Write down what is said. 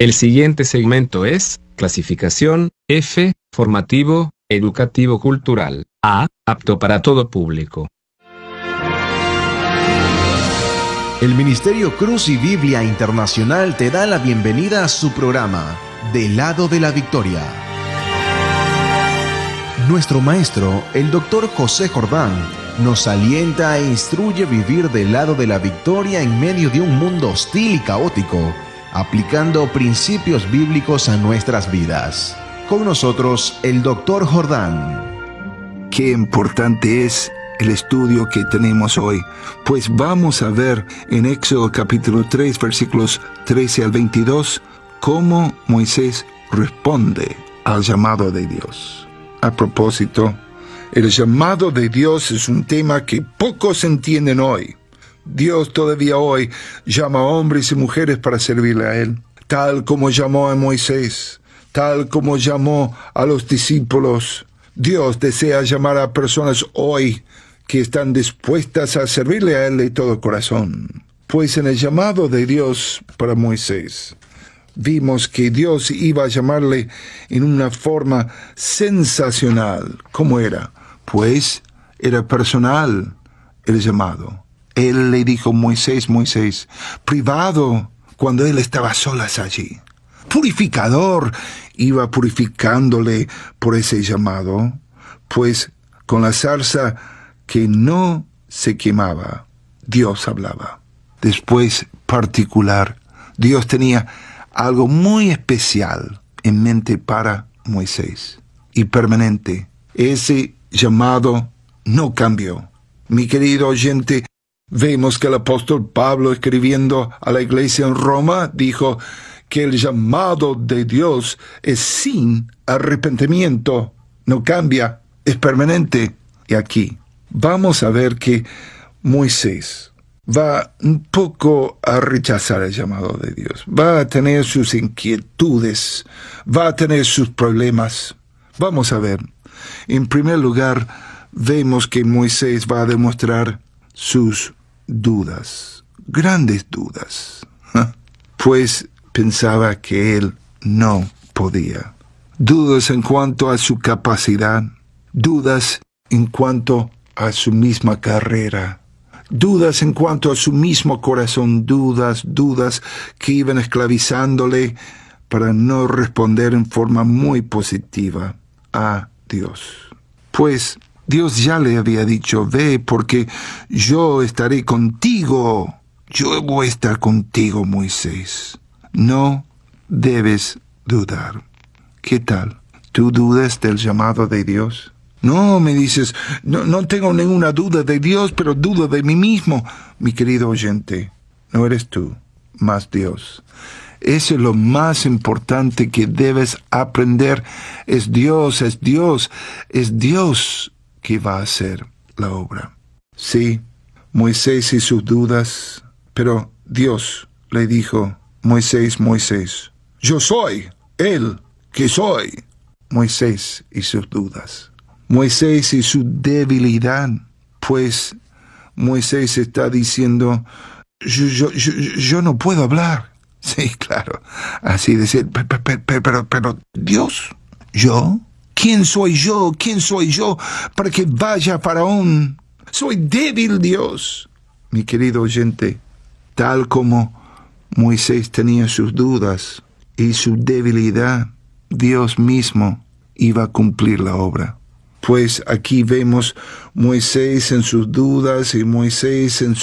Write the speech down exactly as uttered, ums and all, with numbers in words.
El siguiente segmento es clasificación F, formativo, educativo cultural. A, apto para todo público. El Ministerio Cruz y Biblia Internacional te da la bienvenida a su programa, Del lado de la victoria. Nuestro maestro, el doctor José Jordán, nos alienta e instruye a vivir del lado de la victoria en medio de un mundo hostil y caótico, aplicando principios bíblicos a nuestras vidas. Con nosotros, el doctor Jordán. Qué importante es el estudio que tenemos hoy, pues vamos a ver en Éxodo capítulo tres, versículos trece al veintidós, cómo Moisés responde al llamado de Dios. A propósito, el llamado de Dios es un tema que pocos entienden hoy. Dios todavía hoy llama a hombres y mujeres para servirle a Él, tal como llamó a Moisés, tal como llamó a los discípulos. Dios desea llamar a personas hoy que están dispuestas a servirle a Él de todo corazón. Pues en el llamado de Dios para Moisés, vimos que Dios iba a llamarle en una forma sensacional. ¿Cómo era? Pues era personal el llamado. Él le dijo, Moisés, Moisés, privado, cuando él estaba solas allí. Purificador, iba purificándole por ese llamado, pues con la zarza que no se quemaba, Dios hablaba. Después, particular, Dios tenía algo muy especial en mente para Moisés y permanente. Ese llamado no cambió. Mi querido oyente, vemos que el apóstol Pablo, escribiendo a la iglesia en Roma, dijo que el llamado de Dios es sin arrepentimiento, no cambia, es permanente. Y aquí vamos a ver que Moisés va un poco a rechazar el llamado de Dios, va a tener sus inquietudes, va a tener sus problemas. Vamos a ver. En primer lugar, vemos que Moisés va a demostrar sus dudas, grandes dudas, pues pensaba que él no podía. Dudas en cuanto a su capacidad, dudas en cuanto a su misma carrera, dudas en cuanto a su mismo corazón, dudas, dudas que iban esclavizándole para no responder en forma muy positiva a Dios. Pues Dios ya le había dicho, ve, porque yo estaré contigo. Yo voy a estar contigo, Moisés. No debes dudar. ¿Qué tal? ¿Tú dudas del llamado de Dios? No, me dices, no, no tengo ninguna duda de Dios, pero dudo de mí mismo. Mi querido oyente, no eres tú, más Dios. Eso es lo más importante que debes aprender. Es Dios, es Dios, es Dios que va a hacer la obra. Sí, Moisés y sus dudas, pero Dios le dijo, Moisés, Moisés, yo soy el que soy. Moisés y sus dudas. Moisés y su debilidad, pues Moisés está diciendo, yo, yo, yo, yo no puedo hablar. Sí, claro, así decir, pero, pero, pero, pero, Dios, ¿yo? ¿Quién soy yo? ¿Quién soy yo para que vaya Faraón? Soy débil, Dios. Mi querido oyente, tal como Moisés tenía sus dudas y su debilidad, Dios mismo iba a cumplir la obra. Pues aquí vemos Moisés en sus dudas y Moisés en